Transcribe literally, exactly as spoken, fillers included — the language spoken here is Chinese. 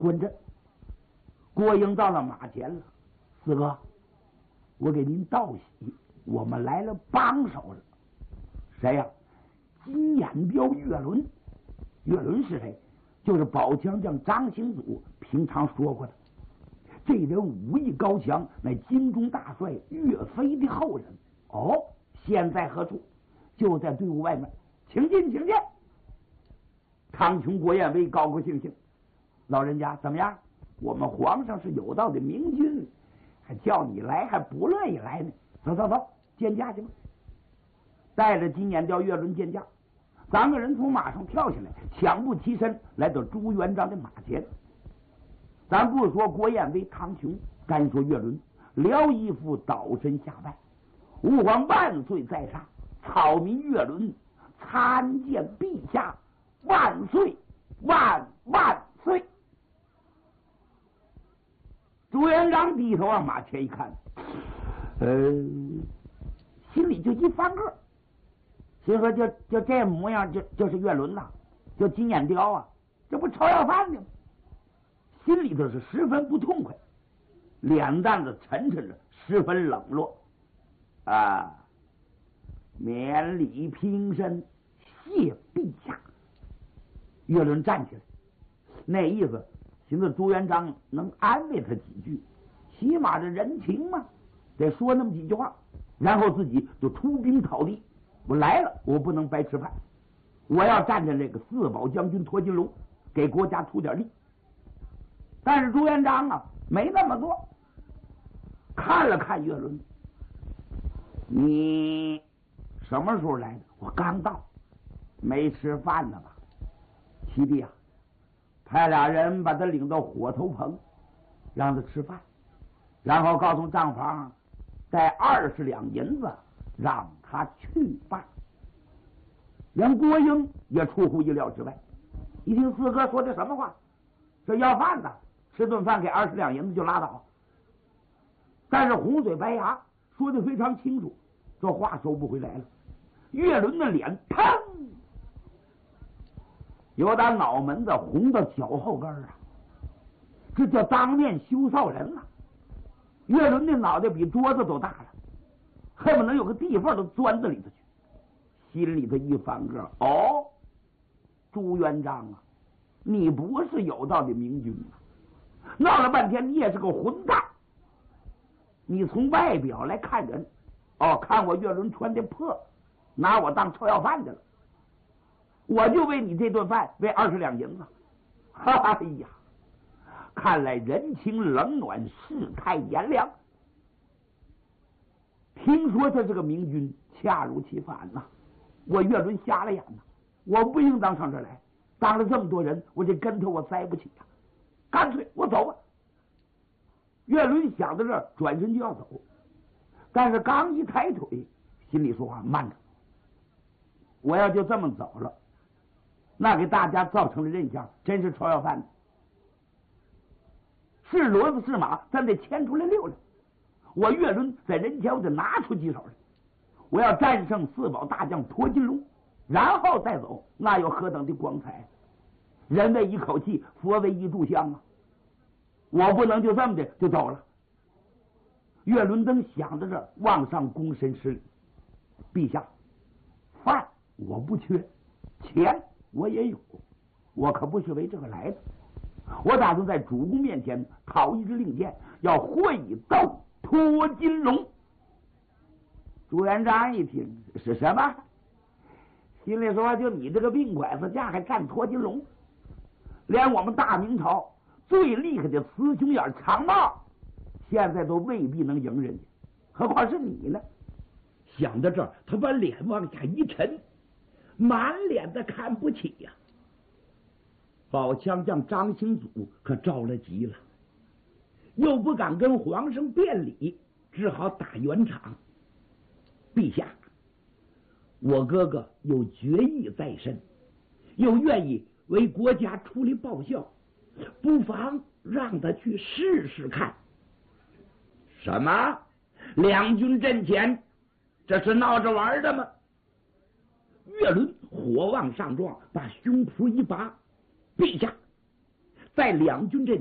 滚着。郭英到了马前了，四哥，我给您道喜，我们来了帮手了。谁呀、啊？金眼彪岳伦。岳伦是谁？就是宝强将张兴祖平常说过的。这人武艺高强，乃金中大帅岳飞的后人。哦，现在何处？就在队伍外面，请进，请进。康琼、郭彦威高高兴兴，老人家怎么样？我们皇上是有道的明君，还叫你来还不乐意来呢。走走走，见驾去吧。带着金眼雕岳伦见驾，三个人从马上跳下来，抢步齐身，来到朱元璋的马前。咱不说郭彦威、康琼，单说岳伦，撩衣服倒身下拜，吾皇万岁在上，草民岳伦参见陛下，万岁万万岁。朱元璋低头往马前一看，呃，心里就一翻个，心说就就这模样，就就是岳伦呐，就金眼雕啊，这不炒要饭的吗？心里头是十分不痛快，脸蛋子沉沉的，十分冷落啊！免礼平身，谢陛下。岳伦站起来，那意思，寻思朱元璋能安慰他几句，起码这人情嘛，得说那么几句话，然后自己就出兵讨敌。我来了，我不能白吃饭，我要站在这个四保将军拖金龙，给国家出点力。但是朱元璋啊，没那么做，看了看岳伦，你什么时候来的？我刚到，没吃饭呢吧？七弟啊，派俩人把他领到火头棚，让他吃饭，然后告诉账房带二十两银子，让他去办。连郭英也出乎意料之外，一听四哥说的什么话，这要饭的，吃顿饭给二十两银子就拉倒。但是红嘴白牙说的非常清楚，这话收不回来了。岳伦的脸砰，由打脑门子红到脚后跟啊，这叫当面羞臊人啊！岳伦的脑袋比桌子都大了，恨不能有个地缝都钻到里头去。心里头一翻个，哦，朱元璋啊，你不是有道的明君啊！闹了半天你也是个混蛋。你从外表来看人，哦，看我岳伦穿的破，拿我当臭要饭的了。我就为你这顿饭为二十两银子。哎呀，看来人情冷暖，世态炎凉。听说他是个明君，恰如其反呐、啊。我岳伦瞎了眼呐、啊，我不应当上这来，当了这么多人，我这跟头我栽不起呀、啊，干脆我走吧。岳伦想到这儿，转身就要走，但是刚一抬腿，心里说话慢着，我要就这么走了，那给大家造成了印象，真是臭要饭的。是骡子是马，咱得牵出来溜溜。我岳伦在人前，我得拿出几手来。我要战胜四保大将拖金龙，然后再走，那有何等的光彩！人为一口气，佛为一炷香啊！我不能就这么的就走了。岳伦登想着这，往上躬身施礼：“陛下，饭我不缺，钱我也有，我可不是为这个来的。我打算在主公面前讨一支令箭，要会斗拖金龙。”朱元璋一听是什么，心里说：就你这个病拐子架还干拖金龙，连我们大明朝最厉害的雌雄眼长帽现在都未必能赢人家，何况是你呢？想到这儿，他把脸往下一沉，满脸的看不起呀、啊。宝枪将张兴祖可着了急了，又不敢跟皇上辩理，只好打圆场。陛下，我哥哥有决意在身，又愿意为国家出力报效，不妨让他去试试看。什么？两军阵前，这是闹着玩的吗？岳伦火往上撞，把胸脯一拔：陛下， 在两军阵